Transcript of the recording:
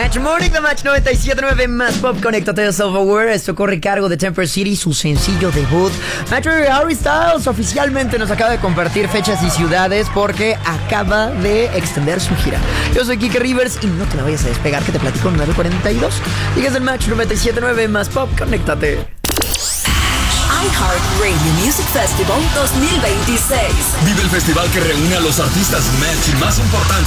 Match Morning, The Match 97.9 más Pop. Conéctate de Self-Aware. Esto corre cargo de Temper City, su sencillo debut. Metro Harry Styles oficialmente nos acaba de compartir fechas y ciudades porque acaba de extender su gira. Yo soy Kike Rivers y no te la vayas a despegar, que te platico en 9:42. Y es el Match 97.9 más Pop. Conéctate. iHeartRadio Music Festival 2026. Vive el festival que reúne a los artistas Match más importantes